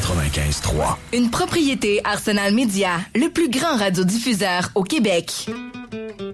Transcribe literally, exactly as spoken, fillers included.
quatre-vingt-quinze trois. Une propriété Arsenal Média, le plus grand radiodiffuseur au Québec.